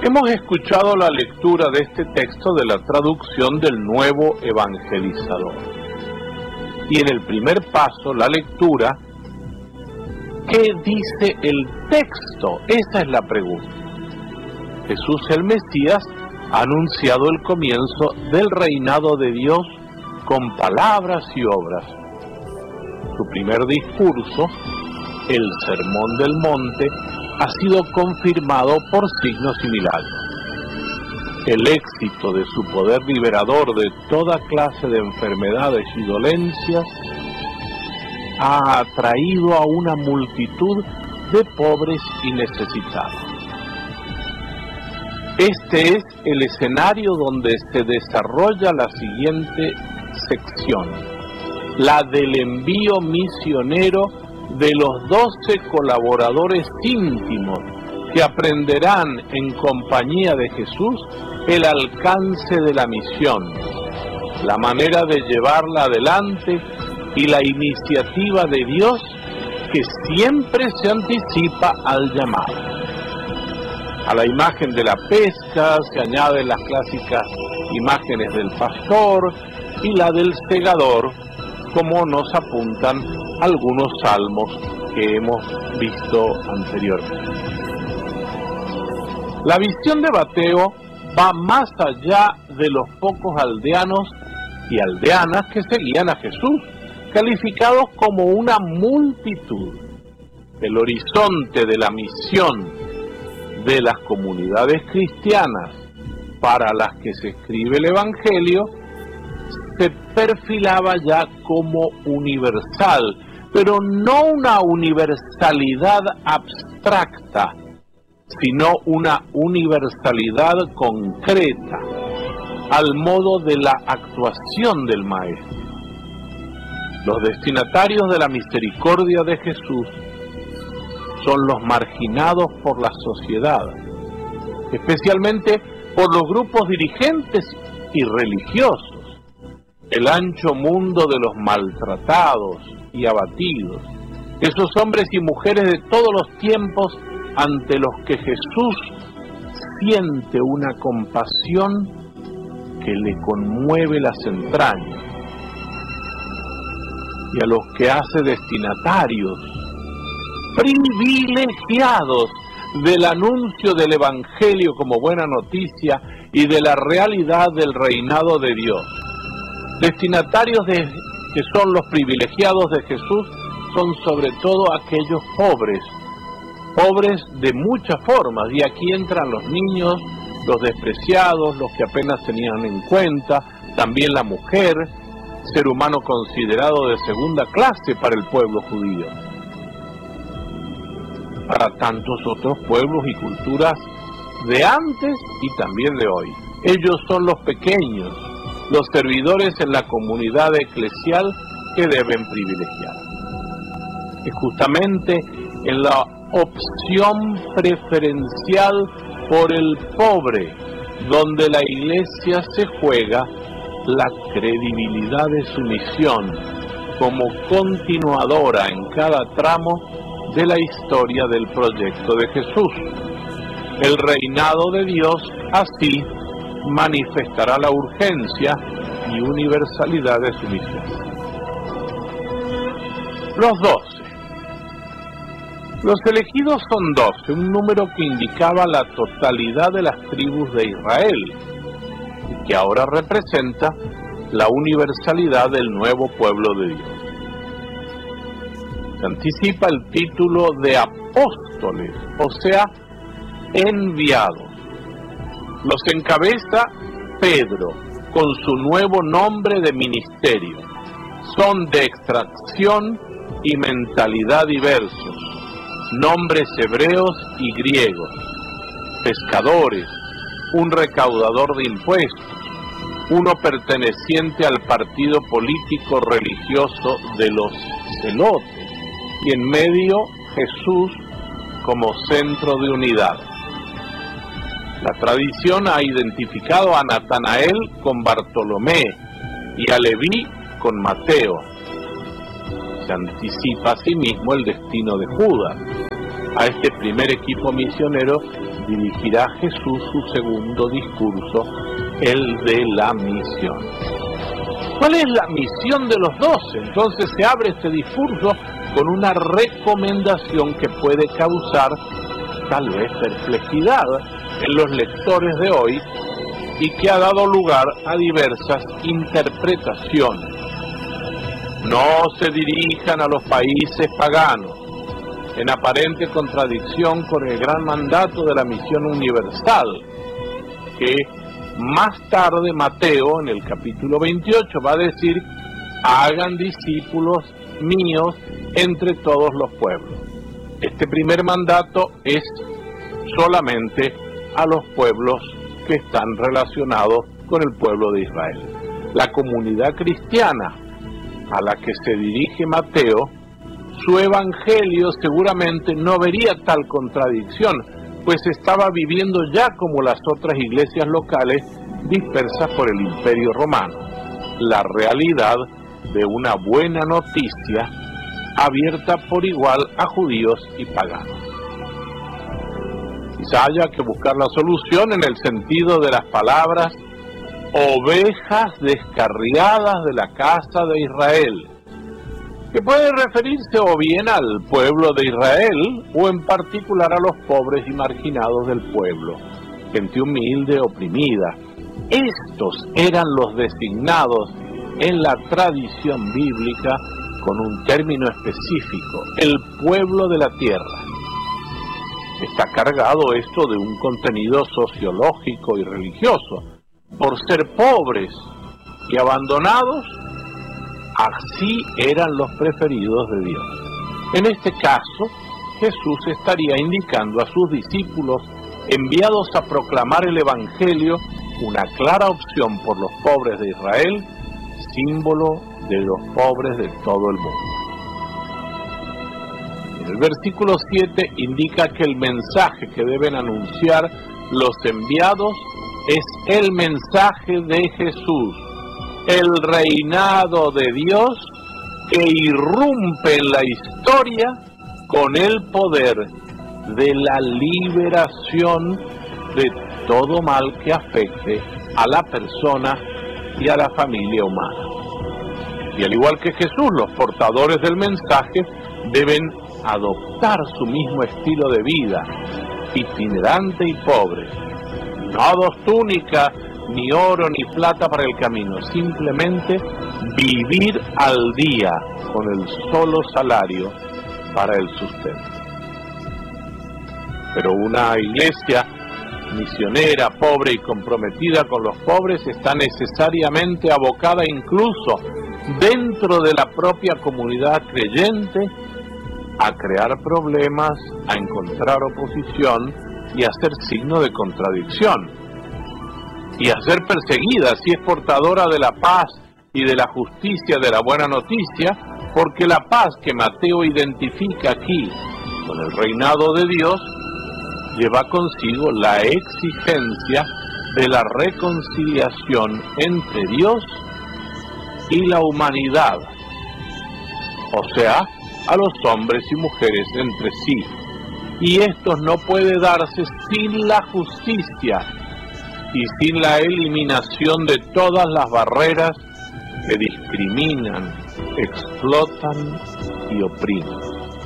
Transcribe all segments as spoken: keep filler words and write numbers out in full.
Hemos escuchado la lectura de este texto de la traducción del Nuevo Evangelizador. Y en el primer paso, la lectura, ¿qué dice el texto? Esa es la pregunta. Jesús el Mesías ha anunciado el comienzo del reinado de Dios con palabras y obras. Su primer discurso, el Sermón del Monte, ha sido confirmado por signos y milagros. El éxito de su poder liberador de toda clase de enfermedades y dolencias ha atraído a una multitud de pobres y necesitados. Este es el escenario donde se desarrolla la siguiente sección, la del envío misionero de los doce colaboradores íntimos que aprenderán en compañía de Jesús el alcance de la misión, la manera de llevarla adelante y la iniciativa de Dios que siempre se anticipa al llamado. A la imagen de la pesca se añaden las clásicas imágenes del pastor y la del segador, como nos apuntan algunos salmos que hemos visto anteriormente. La visión de Mateo va más allá de los pocos aldeanos y aldeanas que seguían a Jesús, calificados como una multitud. El horizonte de la misión de las comunidades cristianas para las que se escribe el Evangelio se perfilaba ya como universal, pero no una universalidad abstracta, sino una universalidad concreta, al modo de la actuación del Maestro. Los destinatarios de la misericordia de Jesús son los marginados por la sociedad, especialmente por los grupos dirigentes y religiosos, el ancho mundo de los maltratados y abatidos, esos hombres y mujeres de todos los tiempos ante los que Jesús siente una compasión que le conmueve las entrañas, y a los que hace destinatarios privilegiados del anuncio del Evangelio como buena noticia y de la realidad del reinado de Dios. Destinatarios de, que son los privilegiados de Jesús son sobre todo aquellos pobres, pobres de muchas formas, y aquí entran los niños, los despreciados, los que apenas tenían en cuenta, también la mujer, ser humano considerado de segunda clase para el pueblo judío, para tantos otros pueblos y culturas de antes y también de hoy. Ellos son los pequeños, los servidores en la comunidad eclesial que deben privilegiar. Y justamente en la opción preferencial por el pobre, donde la Iglesia se juega la credibilidad de su misión como continuadora en cada tramo de la historia del proyecto de Jesús. El reinado de Dios así manifestará la urgencia y universalidad de su misión. Los doce. Los elegidos son doce, un número que indicaba la totalidad de las tribus de Israel, y que ahora representa la universalidad del nuevo pueblo de Dios. Se anticipa el título de apóstoles, o sea, enviados. Los encabeza Pedro, con su nuevo nombre de ministerio. Son de extracción y mentalidad diversos, nombres hebreos y griegos, pescadores, un recaudador de impuestos, uno perteneciente al partido político religioso de los celotes, y en medio Jesús como centro de unidad. La tradición ha identificado a Natanael con Bartolomé y a Leví con Mateo. Se anticipa asimismo el destino de Judas. A este primer equipo misionero dirigirá Jesús su segundo discurso, el de la misión. ¿Cuál es la misión de los doce? Entonces se abre este discurso con una recomendación que puede causar tal vez perplejidad en los lectores de hoy y que ha dado lugar a diversas interpretaciones. No se dirijan a los países paganos, en aparente contradicción con el gran mandato de la misión universal, que más tarde Mateo, en el capítulo veintiocho, va a decir: hagan discípulos míos entre todos los pueblos. Este primer mandato es solamente a los pueblos que están relacionados con el pueblo de Israel. La comunidad cristiana a la que se dirige Mateo, su evangelio seguramente no vería tal contradicción, pues estaba viviendo ya como las otras iglesias locales dispersas por el Imperio Romano, la realidad de una buena noticia abierta por igual a judíos y paganos. Quizá haya que buscar la solución en el sentido de las palabras ovejas descarriadas de la casa de Israel, que puede referirse o bien al pueblo de Israel o en particular a los pobres y marginados del pueblo, gente humilde, oprimida. Estos eran los designados en la tradición bíblica con un término específico: el pueblo de la tierra. Está cargado esto de un contenido sociológico y religioso. Por ser pobres y abandonados, así eran los preferidos de Dios. En este caso, Jesús estaría indicando a sus discípulos enviados a proclamar el Evangelio una clara opción por los pobres de Israel, símbolo de los pobres de todo el mundo. En el versículo siete indica que el mensaje que deben anunciar los enviados es el mensaje de Jesús, el reinado de Dios que irrumpe en la historia con el poder de la liberación de todo mal que afecte a la persona y a la familia humana. Y al igual que Jesús, los portadores del mensaje deben adoptar su mismo estilo de vida, itinerante y pobre. No dos túnicas, ni oro ni plata para el camino, simplemente vivir al día con el solo salario para el sustento. Pero una iglesia misionera, pobre y comprometida con los pobres está necesariamente abocada incluso dentro de la propia comunidad creyente a crear problemas, a encontrar oposición y a ser signo de contradicción, y a ser perseguida si es portadora de la paz y de la justicia, de la buena noticia, porque la paz que Mateo identifica aquí con el reinado de Dios lleva consigo la exigencia de la reconciliación entre Dios y la humanidad, o sea, a los hombres y mujeres entre sí. Y esto no puede darse sin la justicia y sin la eliminación de todas las barreras que discriminan, explotan y oprimen.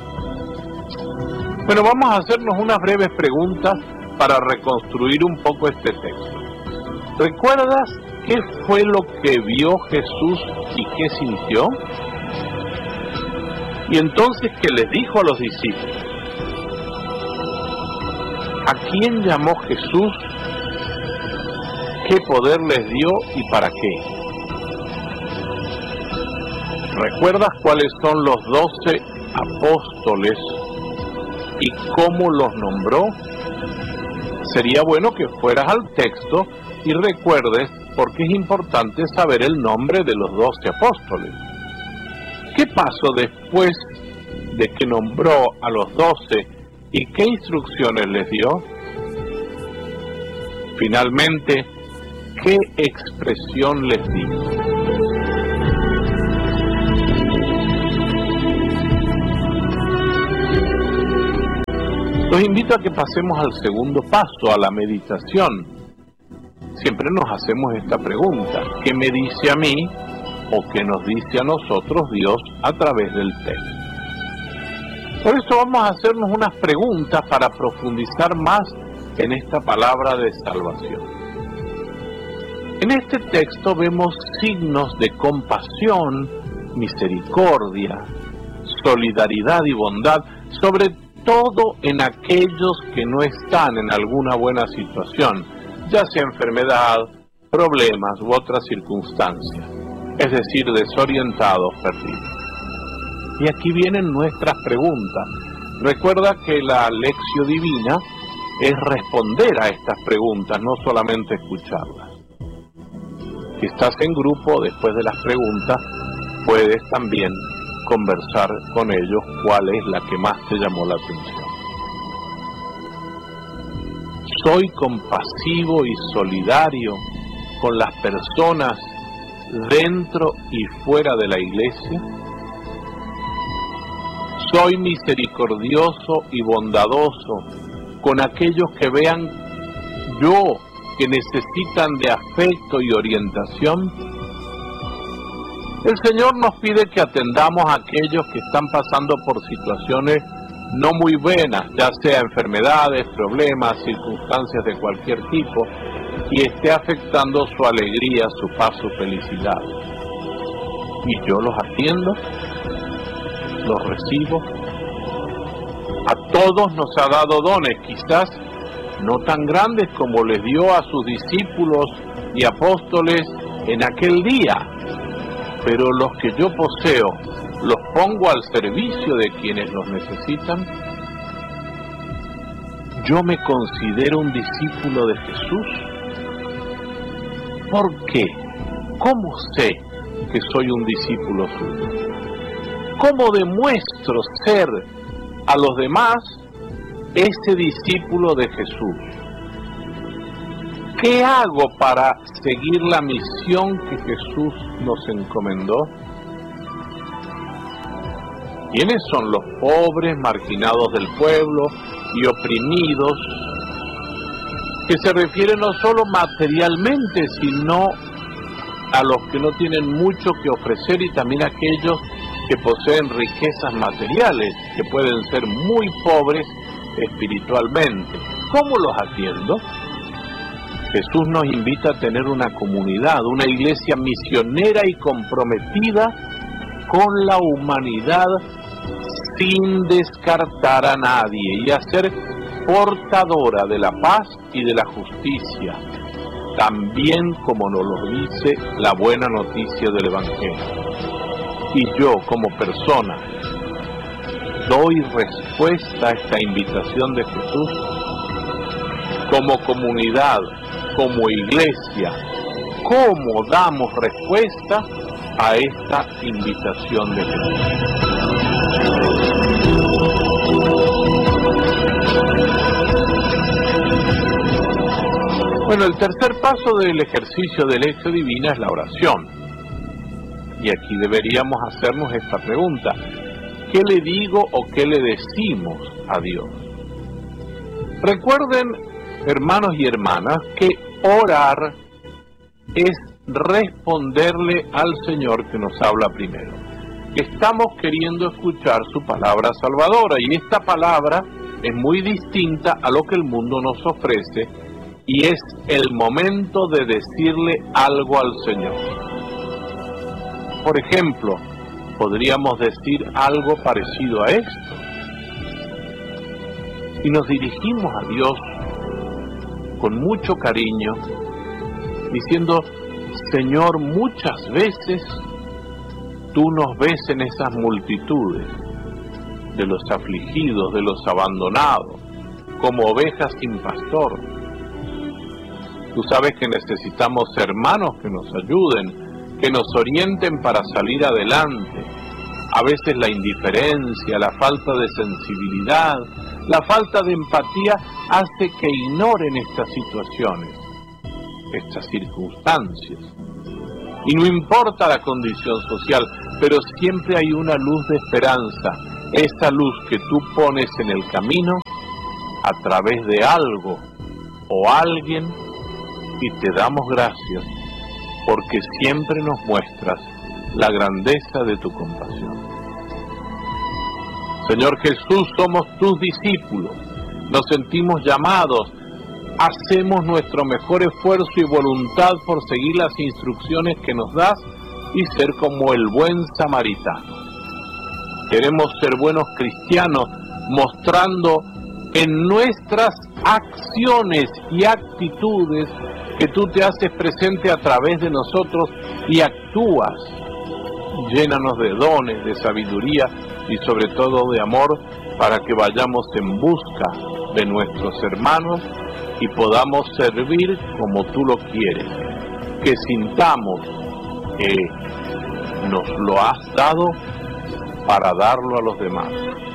Bueno, vamos a hacernos unas breves preguntas para reconstruir un poco este texto. ¿Recuerdas qué fue lo que vio Jesús y qué sintió? Y entonces, ¿qué les dijo a los discípulos? ¿A quién llamó Jesús? ¿Qué poder les dio y para qué? ¿Recuerdas cuáles son los doce apóstoles y cómo los nombró? Sería bueno que fueras al texto y recuerdes porque es importante saber el nombre de los doce apóstoles. ¿Qué pasó después de que nombró a los doce y qué instrucciones les dio? Finalmente, ¿qué expresión les dio? Los invito a que pasemos al segundo paso, a la meditación. Siempre nos hacemos esta pregunta: ¿qué me dice a mí o qué nos dice a nosotros Dios a través del texto? Por eso vamos a hacernos unas preguntas para profundizar más en esta palabra de salvación. En este texto vemos signos de compasión, misericordia, solidaridad y bondad, sobre todo en aquellos que no están en alguna buena situación, ya sea enfermedad, problemas u otras circunstancias, es decir, desorientados, perdidos. Y aquí vienen nuestras preguntas. Recuerda que la lección divina es responder a estas preguntas, no solamente escucharlas. Si estás en grupo, después de las preguntas, puedes también conversar con ellos cuál es la que más te llamó la atención. ¿Soy compasivo y solidario con las personas dentro y fuera de la iglesia? ¿Soy misericordioso y bondadoso con aquellos que vean yo que necesitan de afecto y orientación? El Señor nos pide que atendamos a aquellos que están pasando por situaciones no muy buenas, ya sea enfermedades, problemas, circunstancias de cualquier tipo, y esté afectando su alegría, su paz, su felicidad. Y yo los atiendo, los recibo. A todos nos ha dado dones, quizás no tan grandes como les dio a sus discípulos y apóstoles en aquel día, pero los que yo poseo los pongo al servicio de quienes los necesitan. Yo me considero un discípulo de Jesús. ¿Por qué? ¿Cómo sé que soy un discípulo suyo? ¿Cómo demuestro ser a los demás ese discípulo de Jesús? ¿Qué hago para seguir la misión que Jesús nos encomendó? ¿Quiénes son los pobres, marginados del pueblo y oprimidos? Que se refiere no solo materialmente, sino a los que no tienen mucho que ofrecer y también a aquellos que poseen riquezas materiales, que pueden ser muy pobres espiritualmente. ¿Cómo los atiendo? Jesús nos invita a tener una comunidad, una iglesia misionera y comprometida con la humanidad sin descartar a nadie y a ser portadora de la paz y de la justicia, también como nos lo dice la buena noticia del Evangelio. Y yo, como persona, doy respuesta a esta invitación de Jesús. Como comunidad, como iglesia, ¿cómo damos respuesta a esta invitación de Jesús? Bueno, el tercer paso del ejercicio de lección divina es la oración. Y aquí deberíamos hacernos esta pregunta: ¿qué le digo o qué le decimos a Dios? Recuerden, hermanos y hermanas, que orar es responderle al Señor que nos habla primero. Estamos queriendo escuchar su palabra salvadora, y esta palabra es muy distinta a lo que el mundo nos ofrece, y es el momento de decirle algo al Señor. Por ejemplo, podríamos decir algo parecido a esto. Y nos dirigimos a Dios con mucho cariño, diciendo: Señor, muchas veces tú nos ves en esas multitudes de los afligidos, de los abandonados, como ovejas sin pastor. Tú sabes que necesitamos hermanos que nos ayuden, que nos orienten para salir adelante. A veces la indiferencia, la falta de sensibilidad, la falta de empatía hace que ignoren estas situaciones, estas circunstancias. Y no importa la condición social, pero siempre hay una luz de esperanza, esa luz que tú pones en el camino a través de algo o alguien, y te damos gracias porque siempre nos muestras la grandeza de tu compasión. Señor Jesús, somos tus discípulos, nos sentimos llamados, hacemos nuestro mejor esfuerzo y voluntad por seguir las instrucciones que nos das y ser como el buen samaritano. Queremos ser buenos cristianos, mostrando en nuestras acciones y actitudes que tú te haces presente a través de nosotros y actúas. Llénanos de dones, de sabiduría y sobre todo de amor, para que vayamos en busca de nuestros hermanos y podamos servir como tú lo quieres, que sintamos que nos lo has dado para darlo a los demás.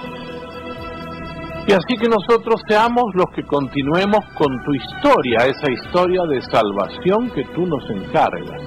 Y así que nosotros seamos los que continuemos con tu historia, esa historia de salvación que tú nos encargas.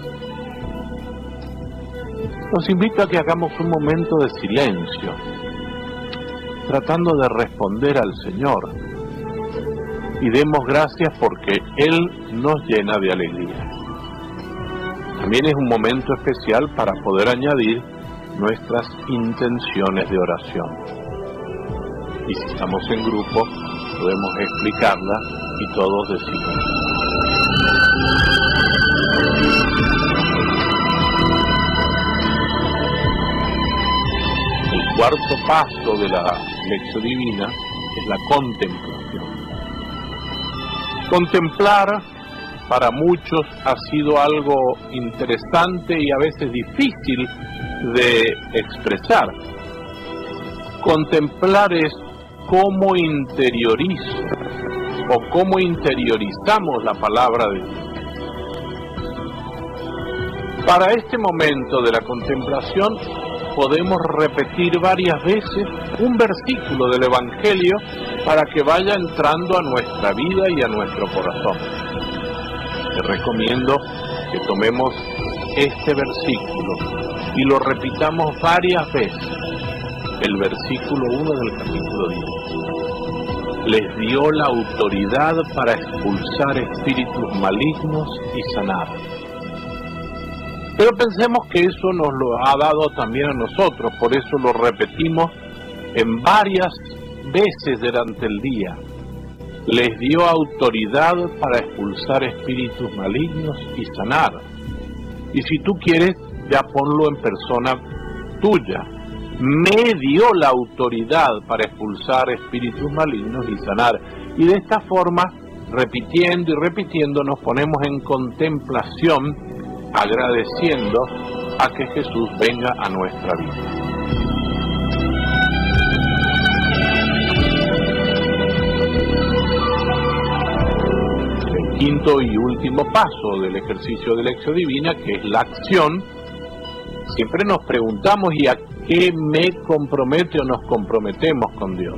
Nos invito a que hagamos un momento de silencio, tratando de responder al Señor, y demos gracias porque Él nos llena de alegría. También es un momento especial para poder añadir nuestras intenciones de oración. Y si estamos en grupo, podemos explicarla y todos decimos. El cuarto paso de la lección divina es la contemplación. Contemplar para muchos ha sido algo interesante y a veces difícil de expresar. Contemplar es cómo interiorizo o cómo interiorizamos la palabra de Dios. Para este momento de la contemplación podemos repetir varias veces un versículo del Evangelio para que vaya entrando a nuestra vida y a nuestro corazón. Te recomiendo que tomemos este versículo y lo repitamos varias veces. El versículo uno del capítulo diez. Les dio la autoridad para expulsar espíritus malignos y sanar. Pero pensemos que eso nos lo ha dado también a nosotros, por eso lo repetimos en varias veces durante el día. Les dio autoridad para expulsar espíritus malignos y sanar. Y si tú quieres, ya ponlo en persona tuya. Me dio la autoridad para expulsar espíritus malignos y sanar. Y de esta forma, repitiendo y repitiendo, nos ponemos en contemplación, agradeciendo a que Jesús venga a nuestra vida. El quinto y último paso del ejercicio de lección divina, que es la acción, siempre nos preguntamos, ¿y a qué me compromete o nos comprometemos con Dios?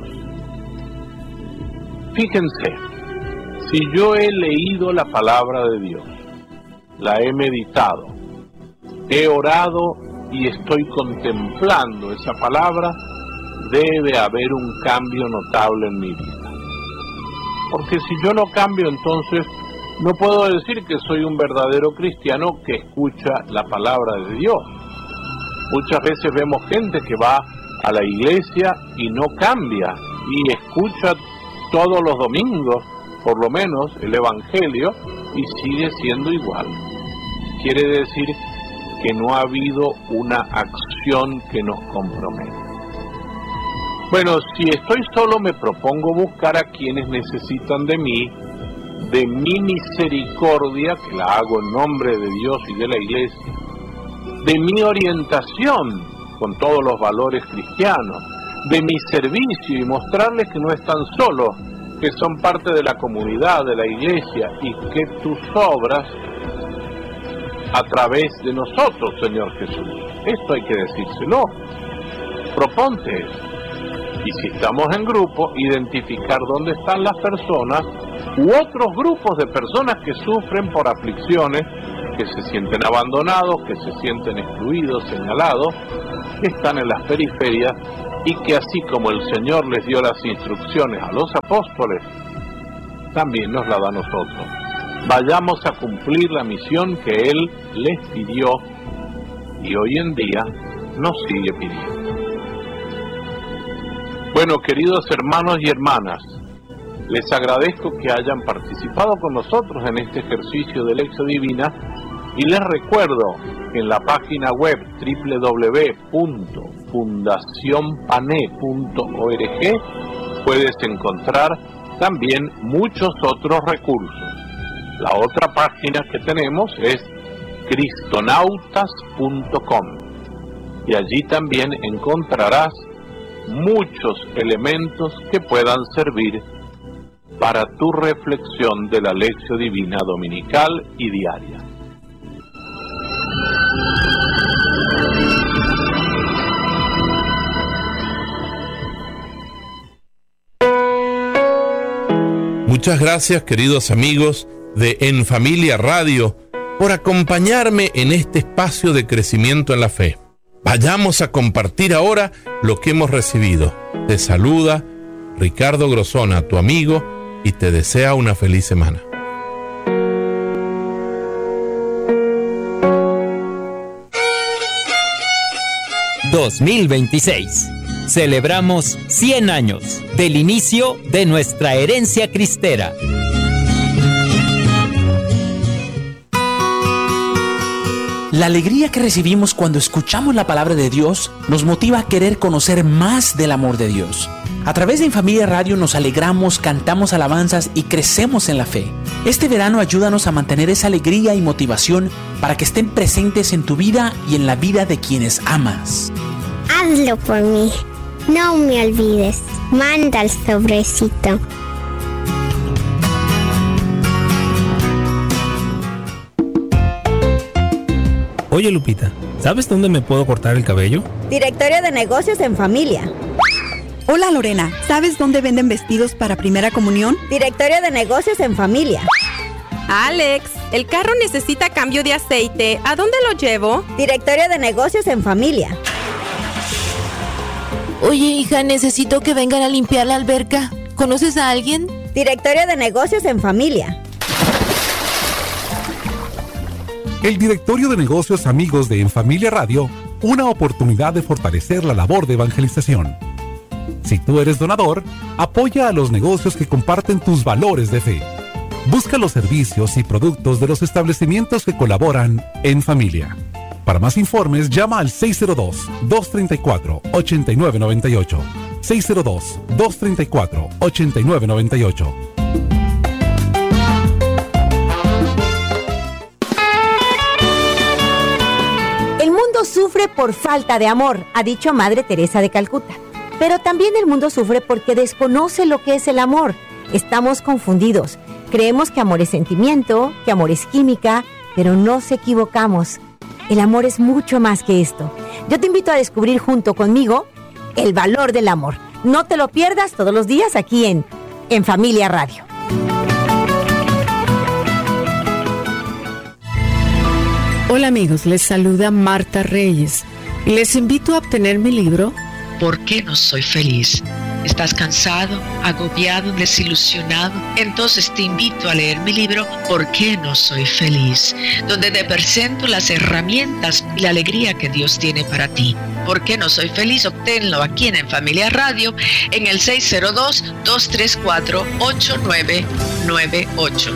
Fíjense, si yo he leído la palabra de Dios, la he meditado, he orado y estoy contemplando esa palabra, debe haber un cambio notable en mi vida. Porque si yo no cambio, entonces no puedo decir que soy un verdadero cristiano que escucha la palabra de Dios. Muchas veces vemos gente que va a la iglesia y no cambia, y escucha todos los domingos, por lo menos, el Evangelio, y sigue siendo igual. Quiere decir que no ha habido una acción que nos comprometa. Bueno, si estoy solo, me propongo buscar a quienes necesitan de mí, de mi misericordia, que la hago en nombre de Dios y de la iglesia, de mi orientación con todos los valores cristianos, de mi servicio y mostrarles que no están solos, que son parte de la comunidad, de la iglesia, y que tus obras a través de nosotros, Señor Jesús. Esto hay que decírselo. Proponte eso. Y si estamos en grupo, identificar dónde están las personas u otros grupos de personas que sufren por aflicciones, que se sienten abandonados, que se sienten excluidos, señalados, que están en las periferias y que así como el Señor les dio las instrucciones a los apóstoles, también nos la da a nosotros. Vayamos a cumplir la misión que Él les pidió y hoy en día nos sigue pidiendo. Bueno, queridos hermanos y hermanas, les agradezco que hayan participado con nosotros en este ejercicio de Lección Divina y les recuerdo que en la página web doble u doble u doble u punto fundación pané punto org puedes encontrar también muchos otros recursos. La otra página que tenemos es cristonautas punto com y allí también encontrarás muchos elementos que puedan servir para tu reflexión de la Lección Divina dominical y diaria. Muchas gracias, queridos amigos de En Familia Radio, por acompañarme en este espacio de crecimiento en la fe. Vayamos a compartir ahora lo que hemos recibido. Te saluda Ricardo Grosona, tu amigo, y te desea una feliz semana. dos mil veintiséis. Celebramos cien años del inicio de nuestra herencia cristera. La alegría que recibimos cuando escuchamos la palabra de Dios nos motiva a querer conocer más del amor de Dios. A través de En Familia Radio nos alegramos, cantamos alabanzas y crecemos en la fe. Este verano ayúdanos a mantener esa alegría y motivación para que estén presentes en tu vida y en la vida de quienes amas. Hazlo por mí. No me olvides. Manda el sobrecito. Oye, Lupita, ¿sabes dónde me puedo cortar el cabello? Directorio de Negocios en Familia. Hola, Lorena, ¿sabes dónde venden vestidos para primera comunión? Directorio de Negocios en Familia. Alex, el carro necesita cambio de aceite. ¿A dónde lo llevo? Directorio de Negocios en Familia. Oye, hija, necesito que vengan a limpiar la alberca. ¿Conoces a alguien? Directorio de Negocios en Familia. El Directorio de Negocios Amigos de En Familia Radio, una oportunidad de fortalecer la labor de evangelización. Si tú eres donador, apoya a los negocios que comparten tus valores de fe. Busca los servicios y productos de los establecimientos que colaboran en familia. Para más informes, llama al seis cero dos, dos tres cuatro, ocho nueve nueve ocho. seis cero dos, dos tres cuatro, ocho nueve nueve ocho. El mundo sufre por falta de amor, ha dicho Madre Teresa de Calcuta. Pero también el mundo sufre porque desconoce lo que es el amor. Estamos confundidos. Creemos que amor es sentimiento, que amor es química, pero nos equivocamos. El amor es mucho más que esto. Yo te invito a descubrir junto conmigo el valor del amor. No te lo pierdas todos los días aquí en En Familia Radio. Hola amigos, les saluda Marta Reyes y les invito a obtener mi libro ¿Por qué no soy feliz? ¿Estás cansado, agobiado, desilusionado? Entonces te invito a leer mi libro ¿Por qué no soy feliz?, donde te presento las herramientas y la alegría que Dios tiene para ti. ¿Por qué no soy feliz? Obténlo aquí en, en Familia Radio en el seis cero dos, dos tres cuatro, ocho nueve nueve ocho.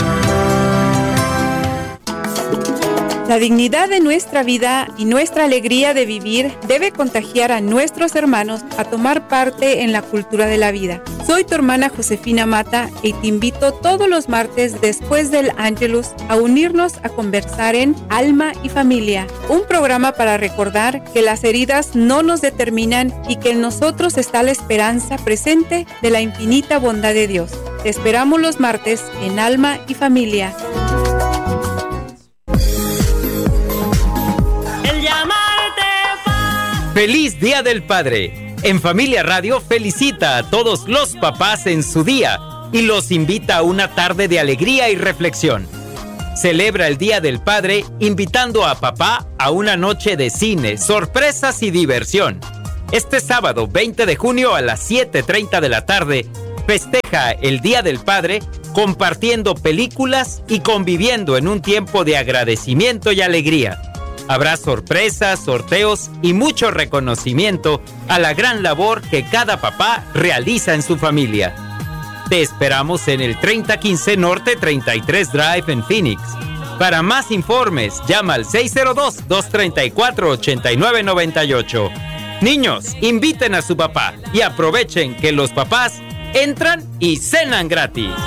La dignidad de nuestra vida y nuestra alegría de vivir debe contagiar a nuestros hermanos a tomar parte en la cultura de la vida. Soy tu hermana Josefina Mata y te invito todos los martes después del Ángelus a unirnos a conversar en Alma y Familia, un programa para recordar que las heridas no nos determinan y que en nosotros está la esperanza presente de la infinita bondad de Dios. Te esperamos los martes en Alma y Familia. ¡Feliz Día del Padre! En Familia Radio felicita a todos los papás en su día y los invita a una tarde de alegría y reflexión. Celebra el Día del Padre invitando a papá a una noche de cine, sorpresas y diversión. Este sábado veinte de junio a las siete treinta de la tarde, festeja el Día del Padre compartiendo películas y conviviendo en un tiempo de agradecimiento y alegría. Habrá sorpresas, sorteos y mucho reconocimiento a la gran labor que cada papá realiza en su familia. Te esperamos en el treinta quince Norte treinta y tres Drive en Phoenix. Para más informes, llama al seis cero dos, dos tres cuatro, ocho nueve nueve ocho. Niños, inviten a su papá y aprovechen que los papás entran y cenan gratis.